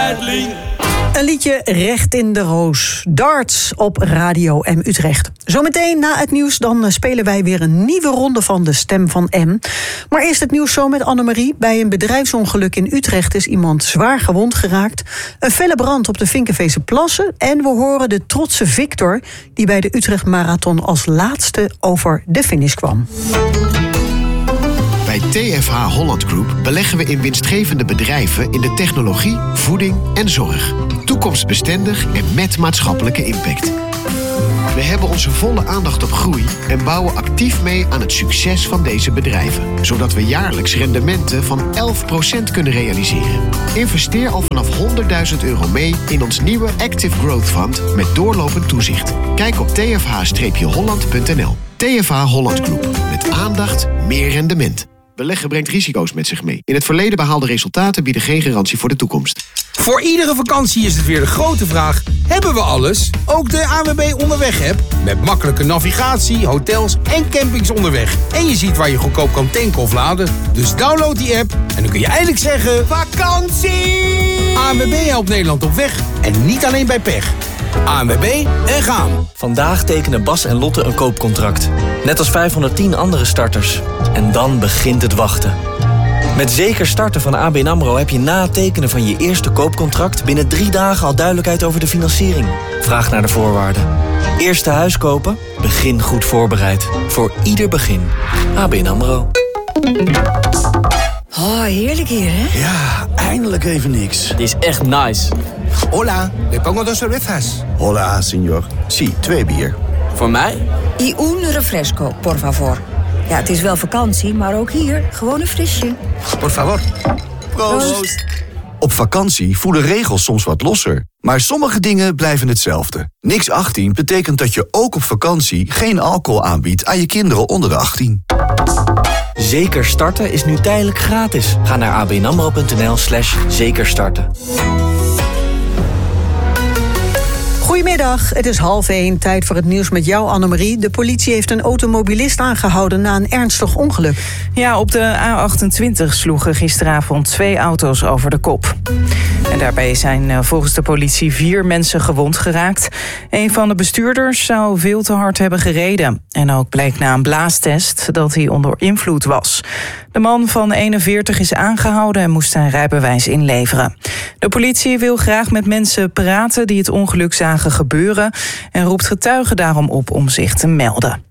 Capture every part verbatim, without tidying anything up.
badly. Een liedje recht in de roos. Darts op Radio M Utrecht. Zometeen na het nieuws dan spelen wij weer een nieuwe ronde van de Stem van M. Maar eerst het nieuws zo met Annemarie. Bij een bedrijfsongeluk in Utrecht is iemand zwaar gewond geraakt. Een felle brand op de Vinkenveese plassen. En we horen de trotse Victor die bij de Utrecht Marathon als laatste over de finish kwam. Bij T F H Holland Group beleggen we in winstgevende bedrijven in de technologie, voeding en zorg. Toekomstbestendig en met maatschappelijke impact. We hebben onze volle aandacht op groei en bouwen actief mee aan het succes van deze bedrijven. Zodat we jaarlijks rendementen van elf procent kunnen realiseren. Investeer al vanaf honderdduizend euro mee in ons nieuwe Active Growth Fund met doorlopend toezicht. Kijk op t f h holland punt n l. T F H Holland Group. Met aandacht, meer rendement. Beleggen brengt risico's met zich mee. In het verleden behaalde resultaten bieden geen garantie voor de toekomst. Voor iedere vakantie is het weer de grote vraag: hebben we alles? Ook de A N W B Onderweg-app. Met makkelijke navigatie, hotels en campings onderweg. En je ziet waar je goedkoop kan tanken of laden. Dus download die app en dan kun je eindelijk zeggen: vakantie! A N W B helpt Nederland op weg. En niet alleen bij pech. A N W B en gaan. Vandaag tekenen Bas en Lotte een koopcontract. Net als vijfhonderdtien andere starters. En dan begint het wachten. Met Zeker Starten van A B N AMRO heb je na het tekenen van je eerste koopcontract binnen drie dagen al duidelijkheid over de financiering. Vraag naar de voorwaarden. Eerste huis kopen? Begin goed voorbereid. Voor ieder begin. A B N AMRO. Oh, heerlijk hier, hè? Ja, eindelijk even niks. Die is echt nice. Hola, le pongo dos cervezas. Hola, señor. Sí, twee bier. Voor mij? Y un refresco, por favor. Ja, het is wel vakantie, maar ook hier gewoon een frisje. Por favor. Proost. Proost. Op vakantie voelen regels soms wat losser. Maar sommige dingen blijven hetzelfde. Niks achttien betekent dat je ook op vakantie geen alcohol aanbiedt aan je kinderen onder de achttien. Zeker Starten is nu tijdelijk gratis. Ga naar abnamro punt n l slash zekerstarten. Goedemiddag, het is half één, tijd voor het nieuws met jou, Annemarie. De politie heeft een automobilist aangehouden na een ernstig ongeluk. Ja, op de A achtentwintig sloegen gisteravond twee auto's over de kop. En daarbij zijn volgens de politie vier mensen gewond geraakt. Een van de bestuurders zou veel te hard hebben gereden. En ook bleek na een blaastest dat hij onder invloed was. De man van eenenveertig is aangehouden en moest zijn rijbewijs inleveren. De politie wil graag met mensen praten die het ongeluk zagen gebeuren en roept getuigen daarom op om zich te melden.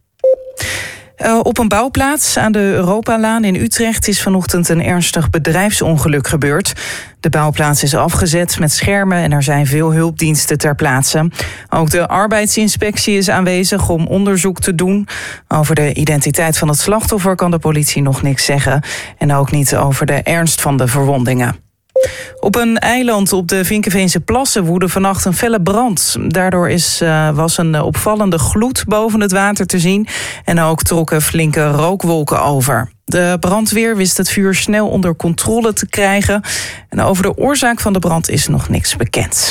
Uh, op een bouwplaats aan de Europalaan in Utrecht is vanochtend een ernstig bedrijfsongeluk gebeurd. De bouwplaats is afgezet met schermen en er zijn veel hulpdiensten ter plaatse. Ook de arbeidsinspectie is aanwezig om onderzoek te doen. Over de identiteit van het slachtoffer kan de politie nog niks zeggen. En ook niet over de ernst van de verwondingen. Op een eiland op de Vinkenveense plassen woedde vannacht een felle brand. Daardoor is, uh, was een opvallende gloed boven het water te zien en ook trokken flinke rookwolken over. De brandweer wist het vuur snel onder controle te krijgen en over de oorzaak van de brand is nog niks bekend.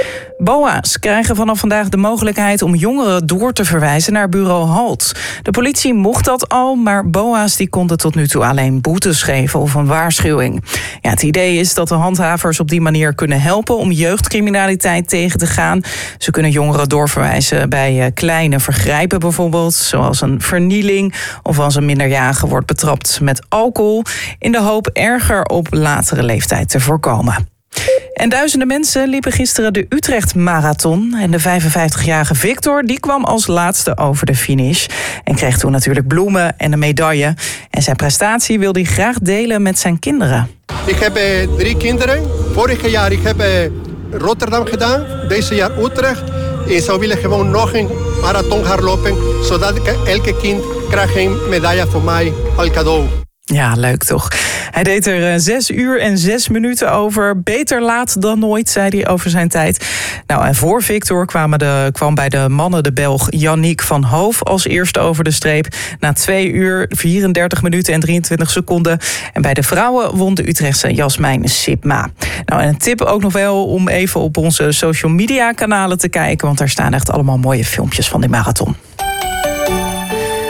B O A's krijgen vanaf vandaag de mogelijkheid om jongeren door te verwijzen naar bureau Halt. De politie mocht dat al, maar B O A's die konden tot nu toe alleen boetes geven of een waarschuwing. Ja, het idee is dat de handhavers op die manier kunnen helpen om jeugdcriminaliteit tegen te gaan. Ze kunnen jongeren doorverwijzen bij kleine vergrijpen bijvoorbeeld, zoals een vernieling of als een minderjarige wordt betrapt met alcohol, in de hoop erger op latere leeftijd te voorkomen. En duizenden mensen liepen gisteren de Utrecht Marathon. En de vijfenvijftigjarige Victor die kwam als laatste over de finish. En kreeg toen natuurlijk bloemen en een medaille. En zijn prestatie wilde hij graag delen met zijn kinderen. Ik heb eh, drie kinderen. Vorig jaar ik heb eh, Rotterdam gedaan. Deze jaar Utrecht. En ze willen gewoon nog een marathon hardlopen. Zodat ik, elke kind krijgt een medaille voor mij als cadeau. Ja, leuk toch. Hij deed er zes uur en zes minuten over. Beter laat dan nooit, zei hij over zijn tijd. Nou, en voor Victor kwamen de, kwam bij de mannen de Belg Yannick van Hoof als eerste over de streep. Na twee uur, vierendertig minuten en drieëntwintig seconden. En bij de vrouwen won de Utrechtse Jasmijn Sipma. Nou, en een tip ook nog wel om even op onze social media kanalen te kijken. Want daar staan echt allemaal mooie filmpjes van die marathon.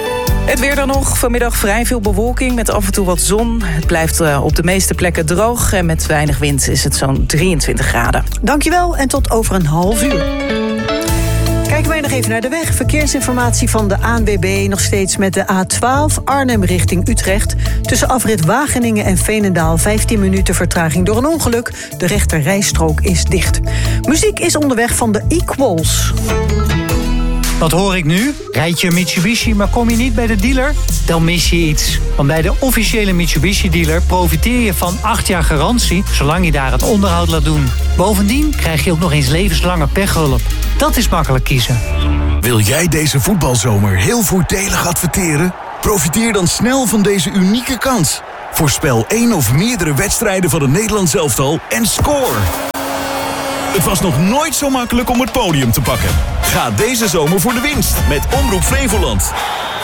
Het weer dan nog. Vanmiddag vrij veel bewolking met af en toe wat zon. Het blijft uh, op de meeste plekken droog. En met weinig wind is het zo'n drieëntwintig graden. Dankjewel en tot over een half uur. Kijken wij nog even naar de weg. Verkeersinformatie van de A N W B nog steeds met de A twaalf Arnhem richting Utrecht. Tussen afrit Wageningen en Veenendaal vijftien minuten vertraging door een ongeluk. De rechter rijstrook is dicht. Muziek is onderweg van de Equals. Wat hoor ik nu? Rijd je een Mitsubishi, maar kom je niet bij de dealer? Dan mis je iets. Want bij de officiële Mitsubishi-dealer profiteer je van acht jaar garantie, zolang je daar het onderhoud laat doen. Bovendien krijg je ook nog eens levenslange pechhulp. Dat is makkelijk kiezen. Wil jij deze voetbalzomer heel voordelig adverteren? Profiteer dan snel van deze unieke kans. Voorspel één of meerdere wedstrijden van het Nederlands elftal en score! Het was nog nooit zo makkelijk om het podium te pakken. Ga deze zomer voor de winst met Omroep Flevoland.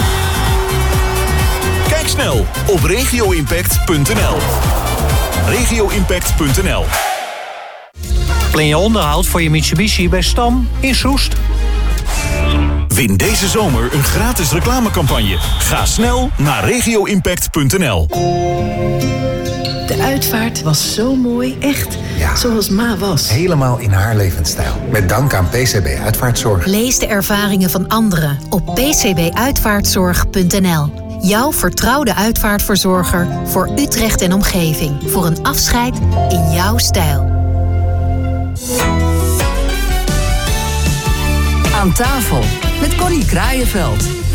Kijk snel op regio impact punt n l. regio impact punt n l. Plan je onderhoud voor je Mitsubishi bij Stam in Soest. Win deze zomer een gratis reclamecampagne. Ga snel naar regio impact punt n l. De uitvaart was zo mooi, echt ja, zoals Ma was. Helemaal in haar levensstijl. Met dank aan P C B Uitvaartzorg. Lees de ervaringen van anderen op p c b uitvaartzorg punt n l. Jouw vertrouwde uitvaartverzorger voor Utrecht en omgeving. Voor een afscheid in jouw stijl. Aan tafel met Connie Kraaienveld.